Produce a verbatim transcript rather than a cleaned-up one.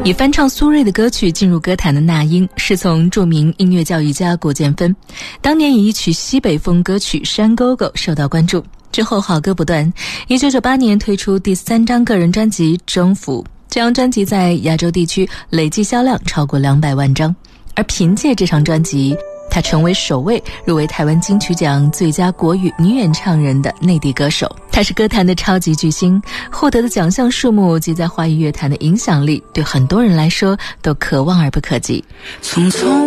以翻唱苏芮的歌曲进入歌坛的那英，是从著名音乐教育家郭建芬当年以一曲西北风歌曲《山沟沟》受到关注，之后好歌不断。一九九八年推出第三张个人专辑《征服》，这张专辑在亚洲地区累计销量超过两百万张，而凭借这张专辑，她成为首位入围台湾金曲奖最佳国语女演唱人的内地歌手。她是歌坛的超级巨星，获得的奖项数目及在华语乐坛的影响力，对很多人来说都可望而不可及。 匆匆